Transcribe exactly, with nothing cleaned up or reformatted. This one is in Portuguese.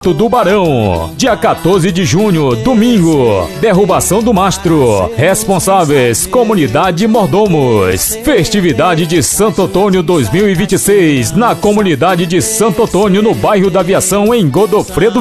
do Barão, dia quatorze de junho, domingo, derrubação do mastro, responsáveis, comunidade Mordomos, festividade de Santo Antônio dois mil e vinte e seis, na comunidade de Santo Antônio, no bairro da Aviação, em Godofredo